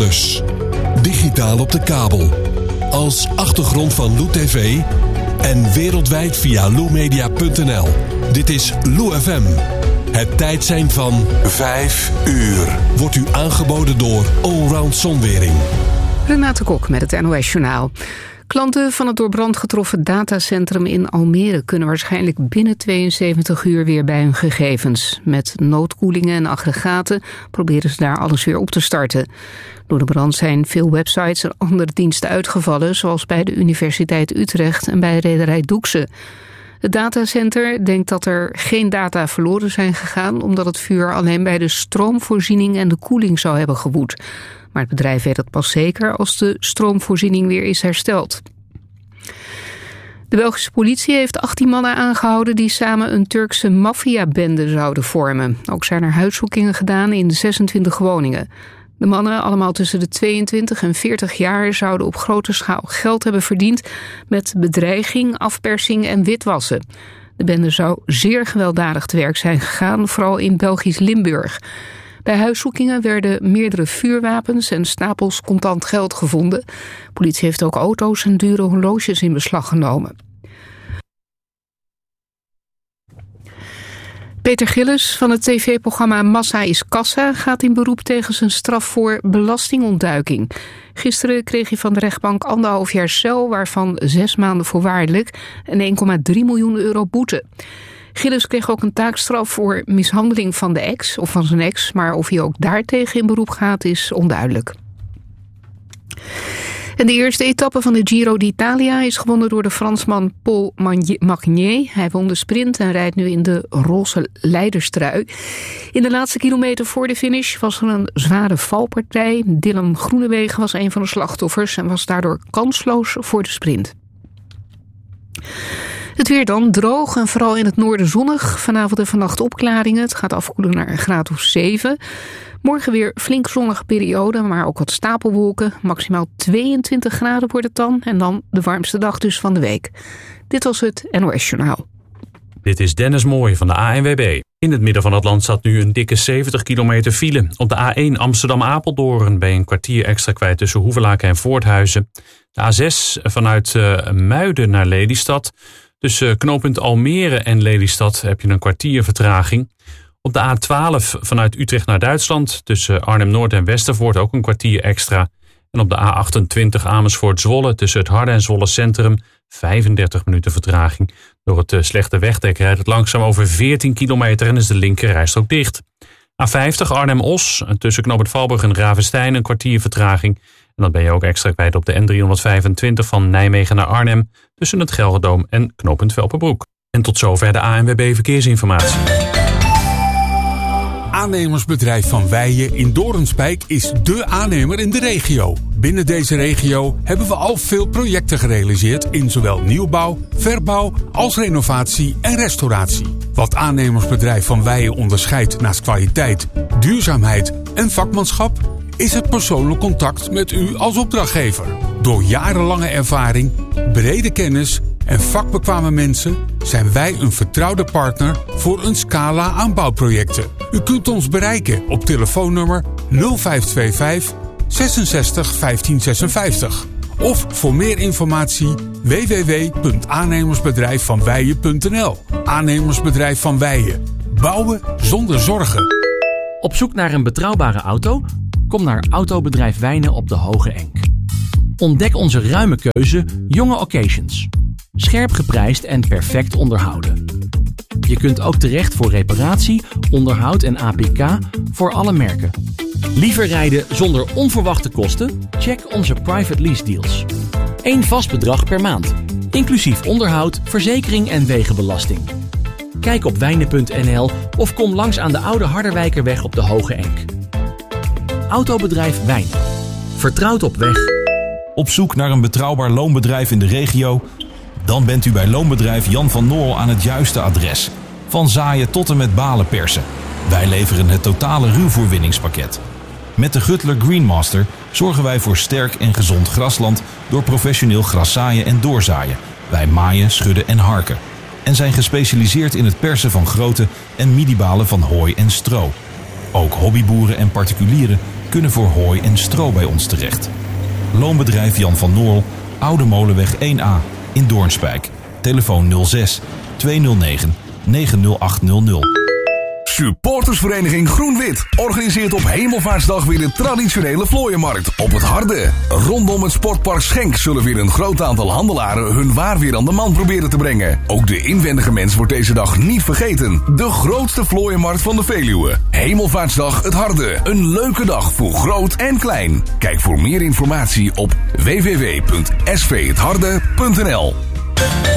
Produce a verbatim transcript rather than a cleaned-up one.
plus. Digitaal op de kabel. Als achtergrond van Lou T V. En wereldwijd via lou media punt n l. Dit is Lou F M. Het tijdsein van vijf uur. Wordt u aangeboden door Allround Zonwering. Renate Kok met het N O S Journaal. Klanten van het door brand getroffen datacentrum in Almere kunnen waarschijnlijk binnen tweeënzeventig uur weer bij hun gegevens. Met noodkoelingen en aggregaten proberen ze daar alles weer op te starten. Door de brand zijn veel websites en andere diensten uitgevallen, zoals bij de Universiteit Utrecht en bij rederij Doekse. Het datacenter denkt dat er geen data verloren zijn gegaan, omdat het vuur alleen bij de stroomvoorziening en de koeling zou hebben gewoed. Maar het bedrijf weet dat pas zeker als de stroomvoorziening weer is hersteld. De Belgische politie heeft achttien mannen aangehouden die samen een Turkse maffiabende zouden vormen. Ook zijn er huiszoekingen gedaan in zesentwintig woningen. De mannen, allemaal tussen de tweeëntwintig en veertig jaar, zouden op grote schaal geld hebben verdiend met bedreiging, afpersing en witwassen. De bende zou zeer gewelddadig te werk zijn gegaan, vooral in Belgisch Limburg. Bij huiszoekingen werden meerdere vuurwapens en stapels contant geld gevonden. De politie heeft ook auto's en dure horloges in beslag genomen. Peter Gillis van het tv-programma Massa is Kassa gaat in beroep tegen zijn straf voor belastingontduiking. Gisteren kreeg hij van de rechtbank anderhalf jaar cel, waarvan zes maanden voorwaardelijk en één komma drie miljoen euro boete. Gillis kreeg ook een taakstraf voor mishandeling van de ex of van zijn ex, maar of hij ook daartegen in beroep gaat is onduidelijk. En de eerste etappe van de Giro d'Italia is gewonnen door de Fransman Paul Magnier. Hij won de sprint en rijdt nu in de roze leiderstrui. In de laatste kilometer voor de finish was er een zware valpartij. Dylan Groenewegen was een van de slachtoffers en was daardoor kansloos voor de sprint. Het weer dan droog en vooral in het noorden zonnig. Vanavond en vannacht opklaringen. Het gaat afkoelen naar een graad of zeven. Morgen weer flink zonnige periode, maar ook wat stapelwolken. Maximaal tweeëntwintig graden wordt het dan. En dan de warmste dag dus van de week. Dit was het N O S Journaal. Dit is Dennis Mooij van de A N W B. In het midden van het land staat nu een dikke zeventig kilometer file. Op de A één Amsterdam-Apeldoorn ben je een kwartier extra kwijt tussen Hoevelaken en Voorthuizen. De A zes vanuit uh, Muiden naar Lelystad. Tussen knooppunt Almere en Lelystad heb je een kwartier vertraging. Op de A twaalf vanuit Utrecht naar Duitsland tussen Arnhem-Noord en Westervoort ook een kwartier extra. En op de A achtentwintig Amersfoort-Zwolle tussen het Harde en Zwolle Centrum vijfendertig minuten vertraging. Door het slechte wegdek rijdt het langzaam over veertien kilometer en is de linkerrijstrook dicht. A vijftig Arnhem-Os tussen knooppunt Valburg en Ravenstein een kwartier vertraging. En dan ben je ook extra kwijt op de N driehonderdvijfentwintig van Nijmegen naar Arnhem tussen het Gelderdoom en knooppunt Velperbroek. En tot zover de A N W B Verkeersinformatie. Aannemersbedrijf Van Weijen in Doornspijk is dé aannemer in de regio. Binnen deze regio hebben we al veel projecten gerealiseerd in zowel nieuwbouw, verbouw als renovatie en restauratie. Wat aannemersbedrijf Van Weijen onderscheidt naast kwaliteit, duurzaamheid en vakmanschap is het persoonlijk contact met u als opdrachtgever. Door jarenlange ervaring, brede kennis en vakbekwame mensen zijn wij een vertrouwde partner voor een scala aan bouwprojecten. U kunt ons bereiken op telefoonnummer nul vijf twee vijf zesenzestig vijftien zesenvijftig of voor meer informatie w w w punt aannemersbedrijf van weijen punt n l. Aannemersbedrijf Van Weijen. Bouwen zonder zorgen. Op zoek naar een betrouwbare auto? Kom naar Autobedrijf Wijnen op de Hoge Enk. Ontdek onze ruime keuze jonge occasions. Scherp geprijsd en perfect onderhouden. Je kunt ook terecht voor reparatie, onderhoud en A P K voor alle merken. Liever rijden zonder onverwachte kosten? Check onze private lease deals. Eén vast bedrag per maand, inclusief onderhoud, verzekering en wegenbelasting. Kijk op wijnen punt n l of kom langs aan de Oude Harderwijkerweg op de Hoge Enk. Autobedrijf Wijnen. Vertrouwd op weg. Op zoek naar een betrouwbaar loonbedrijf in de regio? Dan bent u bij Loonbedrijf Jan van Noorl aan het juiste adres. Van zaaien tot en met balen persen. Wij leveren het totale ruwvoorwinningspakket. Met de Gutler Greenmaster zorgen wij voor sterk en gezond grasland door professioneel graszaaien en doorzaaien. Wij maaien, schudden en harken. En zijn gespecialiseerd in het persen van grote en midibalen van hooi en stro. Ook hobbyboeren en particulieren kunnen voor hooi en stro bij ons terecht. Loonbedrijf Jan van Noorl, Oude Molenweg één A in Doornspijk. Telefoon nul zes tweehonderdnegen negen nul acht nul nul. Supportersvereniging Groen-Wit organiseert op Hemelvaartsdag weer de traditionele vlooienmarkt op het Harde. Rondom het sportpark Schenk zullen weer een groot aantal handelaren hun waar weer aan de man proberen te brengen. Ook de inwendige mens wordt deze dag niet vergeten. De grootste vlooienmarkt van de Veluwe. Hemelvaartsdag het Harde. Een leuke dag voor groot en klein. Kijk voor meer informatie op w w w punt s v het harde punt n l.